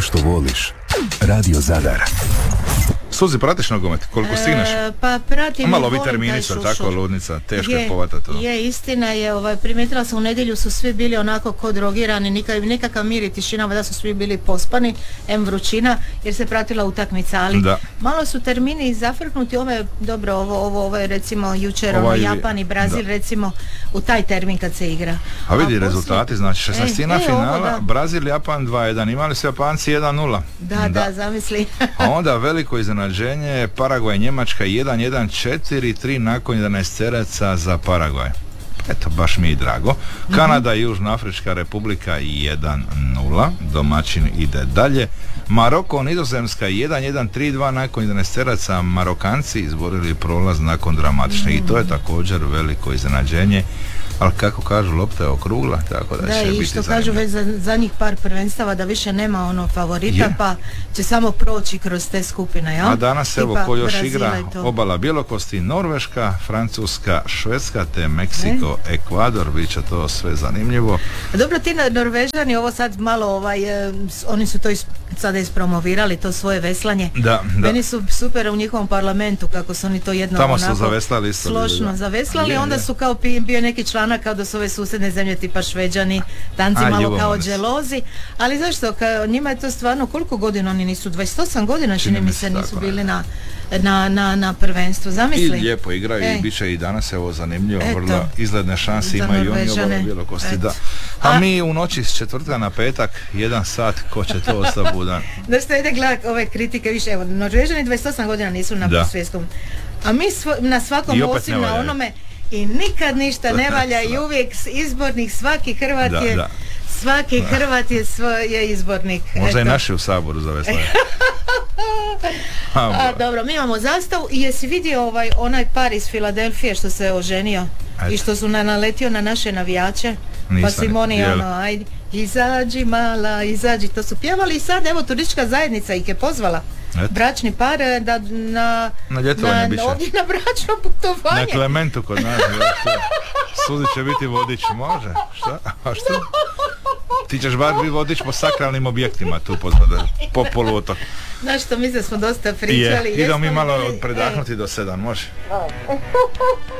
što voliš. Radio Zadar. Suzi, pratiš nogomet? Koliko stigneš? Pa pratim. Malo ovi termini su tako, ludnica, teško je povata to. Je, istina je, primijetila sam u nedjelju su svi bili onako ko drogirani, nikakav mir i tišina, da su svi bili pospani, vrućina, jer se pratila utakmica, ali malo su termini zafrknuti, ovo je recimo jučer, Japan i Brazil, recimo, u taj termin kad se igra. A vidi rezultati, znači 16. finala, Brazil, Japan 2-1, imali su Japanci 1-0. Da, zamisli. A onda veliko iznenađenje, Paragvaj, Njemačka 1-1, 4-3 nakon 11 teraca za Paragvaj. Eto, baš mi je drago. Kanada i Južnoafrička republika 1-0, domaćin ide dalje. Maroko, Nizozemska 1-1, 3-2 nakon 11 teraca, Marokanci izborili prolaz nakon dramatične i to je također veliko iznenađenje. Ali kako kažu, lopta je okrugla, tako da će biti zanimljivo. Da, i što kažu već za njih par prvenstava da više nema favorita, pa će samo proći kroz te skupine, jel? A danas evo ko još igra obala Bjelokosti, Norveška, Francuska, Švedska te Meksiko, Ekvador, bit će to sve zanimljivo. Dobro, ti Norvežani, ovo sad malo, oni su to sada ispromovirali, to svoje veslanje. Da. Meni su super u njihovom parlamentu, kako su oni to jedno tamo onako su zaveslali isto, složno zaveslali, onda su kao bio neki članak kao da su ove susjedne zemlje tipa Šveđani, tanci malo kao dželozi, ali zašto? Njima je to stvarno, koliko godina oni nisu, 28 godina čini mi se nisu bili na prvenstvu, zamisli. I lijepo igraju i bit će i danas evo zanimljivo, vrlo izgledne šanse imaju i oni obala Bjelokosti, da. A mi u noći s četvrtka na petak, 1 sat, ko će to ostati budan? Da ste ide gledati ove kritike više, evo, Norvežani 28 godina nisu na svjetskom, a mi na svakom osim na onome i nikad ništa ne valja i uvijek izbornik, svaki Hrvat je svaki Hrvat je izbornik. Možda i naši u Saboru zaveslaju. Dobro, mi imamo zastavu i jesi vidio onaj par iz Filadelfije što se oženio i što su naletio na naše navijače? Pa Simoni ajde, izađi mala, izađi, to su pjevali i sad evo turistička zajednica ih je pozvala. Bračni par na ljetovanje biće. Ovdje na bračno putovanje. Na Klementu kod nas. Suzi će biti vodič, može? Šta? A što? Ti ćeš bar biti vodič po sakralnim objektima tu po poluotoku. Znaš što, mi smo dosta pričali. Idemo mi malo predahnuti do 7, može?